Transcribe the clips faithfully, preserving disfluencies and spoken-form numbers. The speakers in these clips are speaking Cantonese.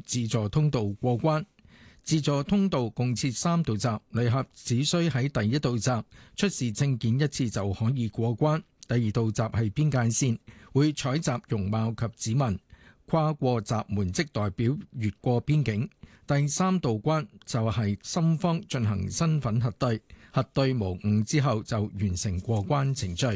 自助通道過關。自助通道共設三道閘，旅客只需喺第一道閘出示證件一次就可以過關。第二道閘係邊界線，會採集容貌及指紋，跨過閘門即代表越過邊境。第三道關就係深方進行身份核對，核對無誤之後就完成過關程序。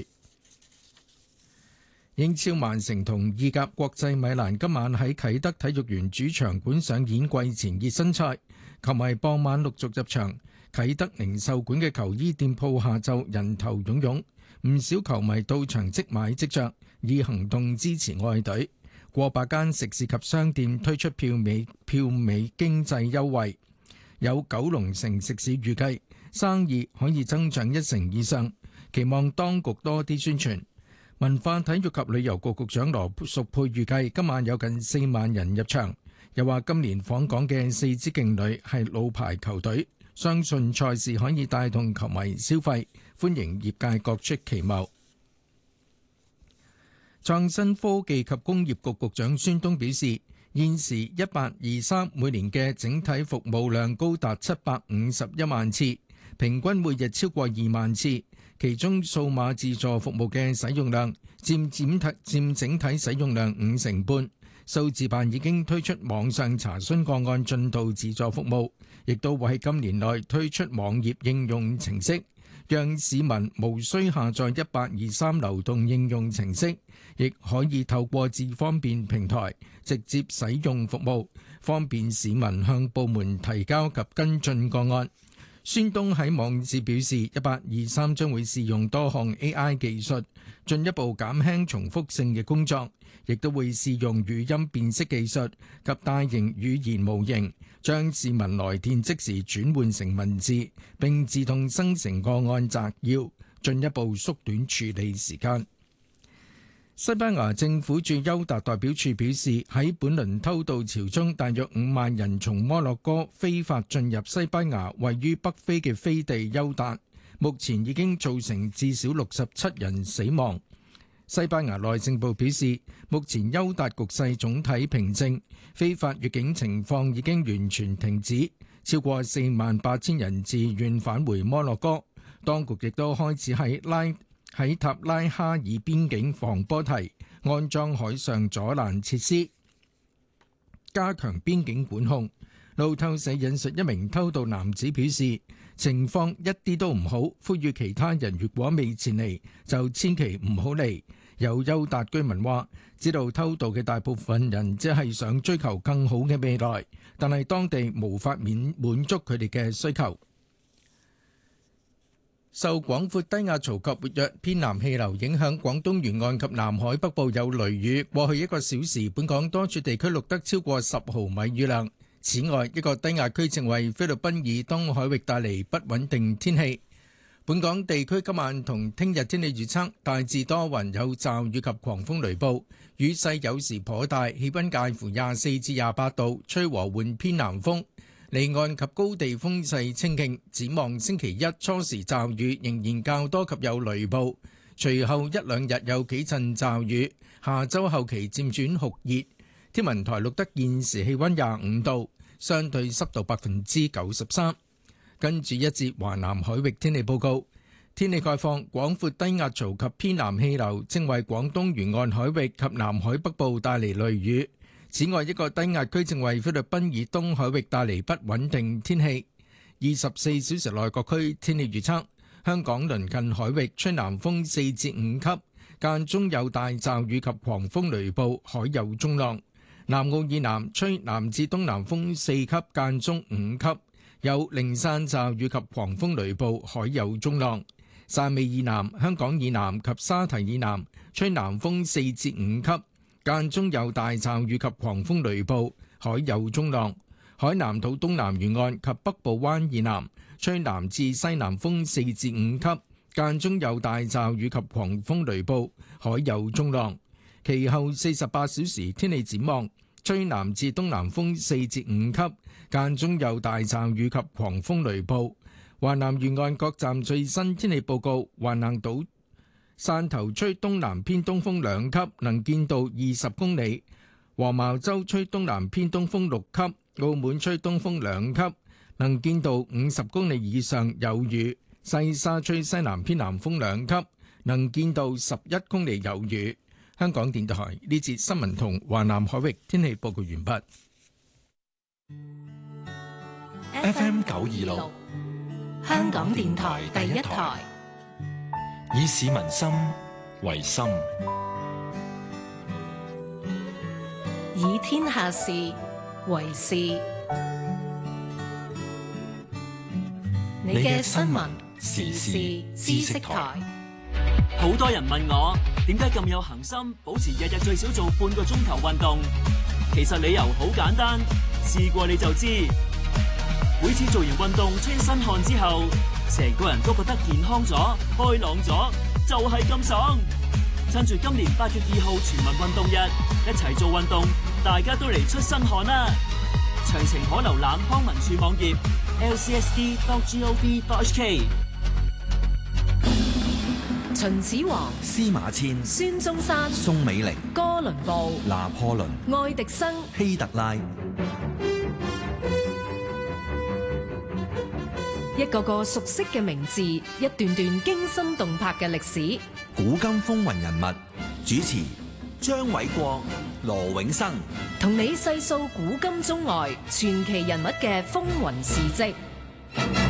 英超曼城同意甲國際米蘭今晚喺啟德體育園主場館上演季前熱身賽，球迷傍晚陸續入場。啟德零售館嘅球衣店鋪下晝人頭湧湧，唔少球迷到場即買即着，以行動支持愛隊。過百間食肆及商店推出票尾票尾經濟優惠，有九龍城食肆預計生意可以增長一成以上，期望當局多啲宣傳。文化體育及旅遊局局長羅淑佩預計今晚有近四萬人入場，又話今年訪港嘅四支勁旅係老牌球隊，相信賽事可以帶動球迷消費，歡迎業界各出奇謀。創新科技及工業局局長孫東表示，現時一八二三每年嘅整體服務量高達七百五十一萬次，平均每日超過二萬次。其中數碼自助服務嘅使用量佔佔體佔整體使用量五成半。數字辦已經推出網上查詢個案進度自助服務，亦都會喺今年內推出網頁應用程式，讓市民無需下載一八二三流動應用程式，亦可以透過智方便平台直接使用服務，方便市民向部門提交及跟進個案。孫東喺網誌表示，一八二三將會試用多項 A I 技術，進一步減輕重複性嘅工作，亦都會試用語音辨識技術及大型語言模型，將市民來電即時轉換成文字，並自動生成個案摘要，進一步縮短處理時間。西班牙政府駐休達代表處表示，喺本輪偷渡潮中，大約五萬人從摩洛哥非法進入西班牙位於北非嘅飛地休達，目前已經造成至少六十七人死亡。西班牙內政部表示，目前休達局勢總體平靜，非法越境情況已經完全停止，超過四萬八千人自願返回摩洛哥。當局亦都開始喺拉喺塔拉哈爾邊境防波堤安裝海上阻攔設施，加強邊境管控。路透社引述一名偷渡男子表示，情況一啲都唔好，呼籲其他人如果未前嚟，就千祈唔好嚟。有休達居民話，知道偷渡嘅大部分人只係想追求更好嘅未來，但係當地無法免滿足佢哋嘅需求。受廣闊低壓槽及活躍偏南氣流影響，廣東沿岸及南海北部有雷雨。過去一個小時，本港多處地區錄得超過十毫米雨量。此外，一個低壓區正為菲律賓以東海域帶嚟不穩定天氣。本港地區今晚同聽日天氣預測大致多雲，有驟雨及狂風雷暴，雨勢有時頗大，氣溫介乎廿四至廿八度，吹和緩偏南風。離岸及高地風勢清勁，展望星期一初時驟雨仍然較多及有雷暴，隨後一兩日有幾陣驟雨，下週後期漸轉酷熱。天文台錄得現時氣溫廿五度，相對濕度百分之九十三。跟住一節華南海域天氣報告，天氣概況，廣闊低壓槽及偏南氣流正為廣東沿岸海域及南海北部帶嚟雷雨。此外，一個低壓區正為菲律賓以東海域帶嚟不穩定天氣。二十四小時內各區天氣預測：香港鄰近海域吹南風四至五級，間中有大驟雨及狂風雷暴，海有中浪。南澳以南吹南至東南風四級，間中五級，有零散驟雨及狂風雷暴，海有中浪。汕尾以南、香港以南及沙堤以南吹南風四至五級。間中有大驟雨及狂風雷暴，海有中浪。海南島東南沿岸及北部灣以南吹南至西南風四至五級，間中有大驟雨及狂風雷暴，海有中浪。其後四十八小時天氣展望，吹南至東南風四至五級，間中有大驟雨及狂風雷暴。華南沿岸各站最新天氣報告：華南島汕頭吹東南偏東風兩級，能見度二十公里； 黃茅洲吹東南偏東風六級，澳門吹東風兩級，能見度五十公里以上有雨。西沙吹西南偏南風兩級，能見度十一公里有雨。香港電台呢節新聞同華南海域天氣報告完畢。 F M 九二六，香港電台第一台， 以市民心為心， 以天下事為事。你嘅新聞時事知識台。 好多人問我點解咁有恒心，保持日日最少做半個鐘頭運動。其實理由好簡單，試過你就知。每次做完運動出一身汗之後，成個人都覺得健康咗、開朗咗，就係咁爽。趁住今年八月二號全民運動日，一齊做運動，大家都嚟出身汗啦！詳情可瀏覽康文署網頁 l c s d dot gov dot h k。 秦始皇、 司馬遷、 孫中山、 宋美齡、 哥倫布、 拿破崙、 愛迪生、 希特拉， 一個個熟悉嘅名字，一段段驚心動魄嘅歷史。 古今風雲人物，主持張偉國、羅永生， 同你細數古今中外傳奇人物嘅風雲事跡。